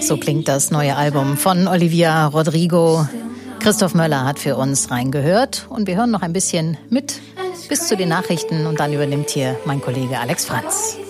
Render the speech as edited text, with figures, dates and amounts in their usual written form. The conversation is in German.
So klingt das neue Album von Olivia Rodrigo. Christoph Möller hat für uns reingehört und wir hören noch ein bisschen mit bis zu den Nachrichten und dann übernimmt hier mein Kollege Alex Franz.